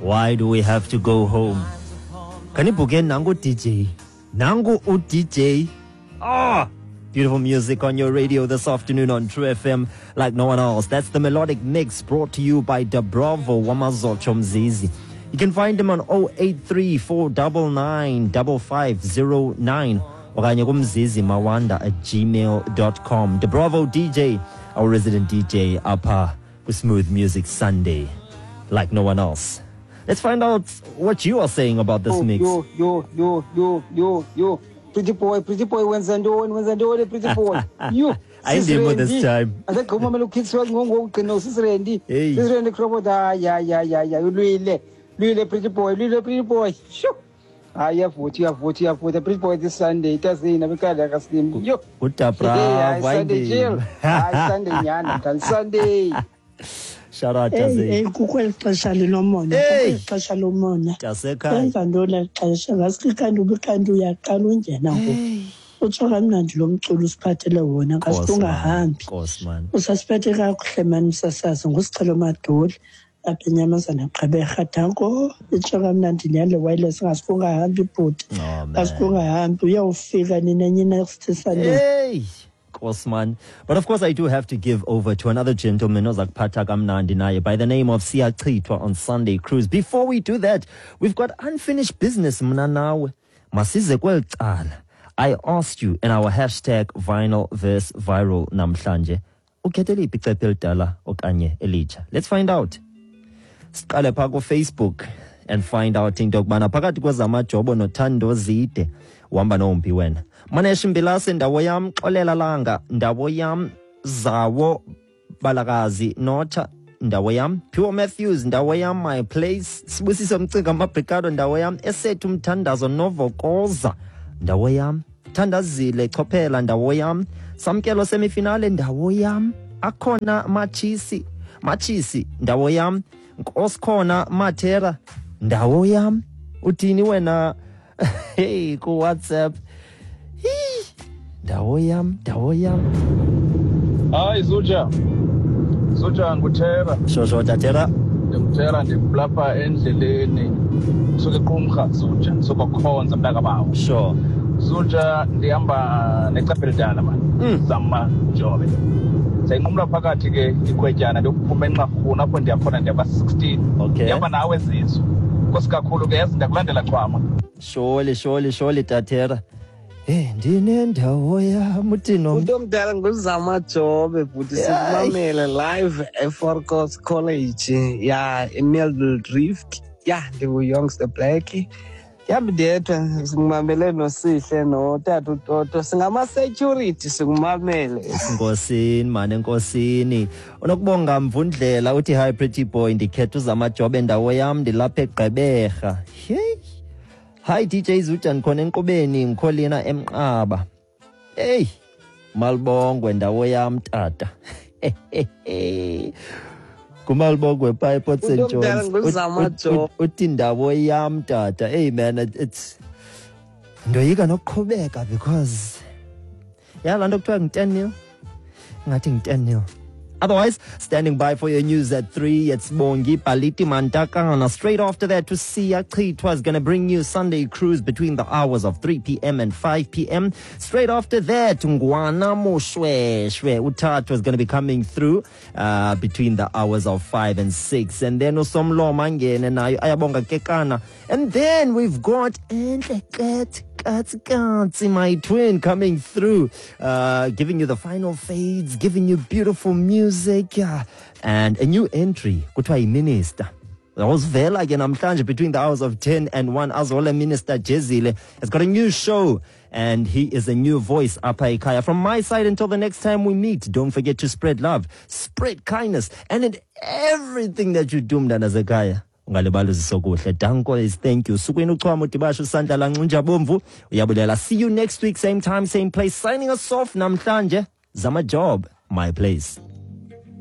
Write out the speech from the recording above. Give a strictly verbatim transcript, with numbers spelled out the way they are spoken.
Why do we have to go home? Can you book in Nango D J? Nango U D J? Ah! Beautiful music on your radio this afternoon on True F M like no one else. That's the Melodic Mix brought to you by Dobravo Wamazocho Mzizi. You can find him on oh eight three, four nine nine, five five zero nine or kumzizi mawanda at gmail dot com. Dobravo D J, our resident D J, Apa, with Smooth Music Sunday like no one else. Let's find out what you are saying about this yo, mix. Yo, yo, yo, yo, yo, yo. Pretty boy, pretty boy, when's and doing, when's and doing, pretty boy. You. I didn't know this time. I think come on, kids was going to know, Sister Randy. Hey. Sister Randy Crocodile, yeah, yeah, yeah, yeah. Really, really pretty boy, really pretty boy. Shoo. I have what you have, what you have for the pretty boy this Sunday. It has been a because I can see you. Good up, I Sunday jail. I Sunday, Yan, Sunday. Shout out to Tazi. Hey, kukweli xesha linomona. Hey. Xesha lomona. Jaseka. Enza ntoni xesha ngaske kanti ubekanti uyaqala ungena ngoku. Utsho kamnandi lo mculo usiphathele wona ngaske ungahambi. Course man. Usasiphethe kakuhle man sasazi ngosicelo madoli. Lapha enyamazana Gqeberha Danko. Utsho kamnandi nyale wireless ngaske ungahambi ibhuti. Oh man. Ngaske ungahambi uyawufika nina nyina next Sunday. Hey. Osman. But of course, I do have to give over to another gentleman by the name of Siyachithwa on Sunday Cruise. Before we do that, we've got unfinished business. Mnanawe. Masize kwelcala. I asked you in our hashtag vinyl verse viral namhlanje. Ukhetele iphepha elidala okanye elitsha. Let's find out. Siqale pha ku Facebook and find out into yokubana phakathi kwezamajobo nothando zide uhamba nompi wena. Maneshi Mbilase ndawo yam xolela langa ndawo yam Zawo Balakazi Nocha ndawo yam Pure Matthews ndawo yam My Place Sibusiso Mcinga Mabricado ndawo yam Esethu Mthandazo Novokoza ndawo yam Thandazile Chophela ndawo yam Samkelo semifinale ndawo yam Akhona Machisi Machisi ndawo yam Nkosikhona Mathera ndawo yam uthini wena hey ku WhatsApp ndawo yam ndawo yam hayi Zuja Zuja ngutera shosho tatera ngutera ndibulapha endleleni suke qumrha Zuja sokukhonza mntaka bawo sure Zuja ndihamba necephe lidala man zama jobe sayinqumla phakathi ke ikhwetyana ndokuphuma enqarhuna apho ndiyakhona ndiyaba sixteen okay ndihamba nawe zizo kosikakhulu ke yazi ndakulandela chwama surely surely surely tatera eh ndine ndawo yam uthino umuntu omdala nguzama jobe futhi sikumamela live eForkos College ya eMelville Drift ya ndingu youngster black yabidetha singumamele noSihle noTata uToto singama security singumamele Nkosini man enkosini unokubonga Mvundlela uthi hi pretty boy ndikhetha uzamajobe ndawo yam ndilapha eGqeberha hey hi D J Zuja ngikhona enkqubeni ngikholina emqaba hey malibongwe ndawo yam tata kumalibongwe pha ePort Saint John's uthi ndawo yam tata hey man it's ndoyika nokuqhubeka because yala nto kuthiwa ngi-ten nil ngathi ngi-ten nil. Otherwise, standing by for your news at three, it's Bongi Paliti Mantakana. Straight after that, to Siyachithwa is going to bring you Sunday Cruise between the hours of three p.m. and five p.m. Straight after that, Ngwana Moshweshwe Utatu is going to be coming through uh, between the hours of five and six. And then Osomlo Mangen and Ayabonga Kekana. And then we've got Enleket Katsi, my twin, coming through, uh, giving you the final fades, giving you beautiful music, uh, and a new entry, Kutwai Minister. I was vela again, I'm between the hours of ten and one. Azola Minister Jezile has got a new show, and he is a new voice, Apa Ikaya. From my side, until the next time we meet, don't forget to spread love, spread kindness, and in everything that you do, Mdana Zakaya. Danko is thank you. See you next week, same time, same place. Signing us off, namhlanje. Zama job, my place.